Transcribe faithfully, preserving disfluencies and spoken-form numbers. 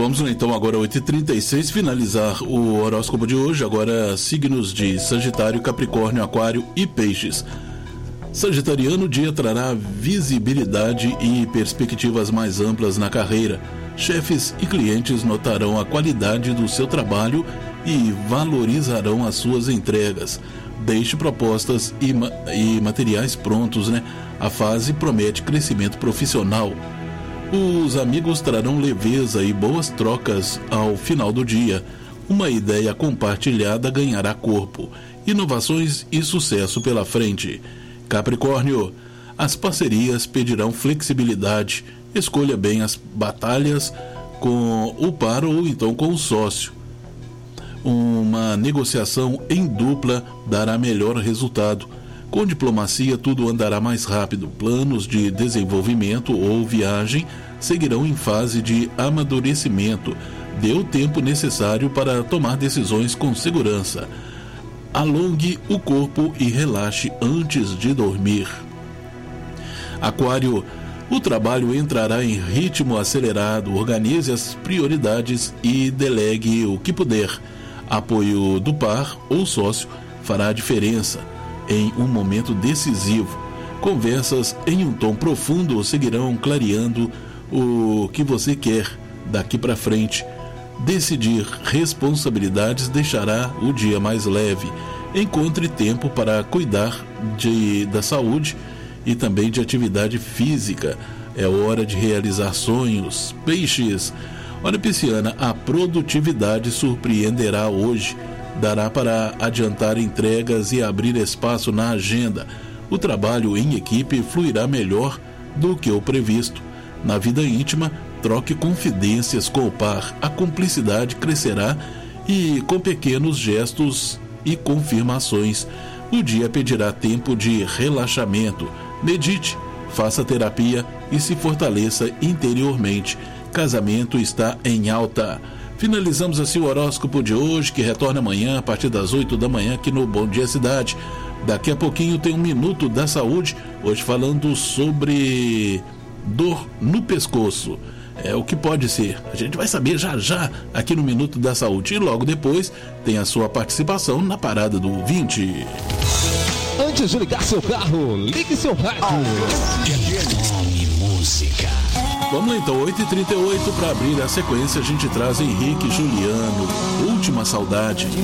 Vamos lá então agora oito e trinta e seis, finalizar o horóscopo de hoje. Agora signos de Sagitário, Capricórnio, Aquário e Peixes. Sagitariano, o dia trará visibilidade e perspectivas mais amplas na carreira. Chefes e clientes notarão a qualidade do seu trabalho e valorizarão as suas entregas. Deixe propostas e, ma- e materiais prontos, né? A fase promete crescimento profissional. Os amigos trarão leveza e boas trocas ao final do dia. Uma ideia compartilhada ganhará corpo. Inovações e sucesso pela frente. Capricórnio, as parcerias pedirão flexibilidade. Escolha bem as batalhas com o par ou então com o sócio. Uma negociação em dupla dará melhor resultado. Com diplomacia, tudo andará mais rápido. Planos de desenvolvimento ou viagem seguirão em fase de amadurecimento. Dê o tempo necessário para tomar decisões com segurança. Alongue o corpo e relaxe antes de dormir. Aquário, o trabalho entrará em ritmo acelerado. Organize as prioridades e delegue o que puder. Apoio do par ou sócio fará diferença em um momento decisivo. Conversas em um tom profundo seguirão clareando o que você quer daqui para frente. Decidir responsabilidades deixará o dia mais leve. Encontre tempo para cuidar de, da saúde e também de atividade física. É hora de realizar sonhos. Peixes. Olha, Pisciana, a produtividade surpreenderá hoje. Dará para adiantar entregas e abrir espaço na agenda. O trabalho em equipe fluirá melhor do que o previsto. Na vida íntima, troque confidências com o par. A cumplicidade crescerá e com pequenos gestos e confirmações. O dia pedirá tempo de relaxamento. Medite, faça terapia e se fortaleça interiormente. Casamento está em alta. Finalizamos assim o horóscopo de hoje, que retorna amanhã a partir das oito da manhã aqui no Bom Dia Cidade. Daqui a pouquinho tem um Minuto da Saúde, hoje falando sobre dor no pescoço. É o que pode ser. A gente vai saber já já aqui no Minuto da Saúde. E logo depois tem a sua participação na Parada do Ouvinte. Antes de ligar seu carro, ligue seu rádio. Nome Música. Vamos lá então, oito e trinta e oito, para abrir a sequência a gente traz Henrique e Juliano, Última Saudade.